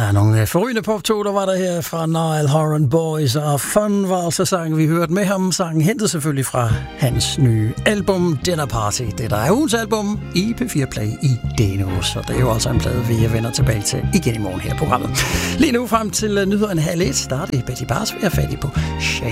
Ja, nogle forrygende poptoner var der her fra Niall Horan Boys, og Fun var altså sangen, vi hørte med ham. Sangen hentet selvfølgelig fra hans nye album Dinner Party. Det der er ugens album i P4 Play i denne uge, så det er jo altså en plade, vi vender tilbage til igen i morgen her på programmet. Lige nu frem til nyhederne 12:30, der er det Betty Bars, vi er færdig på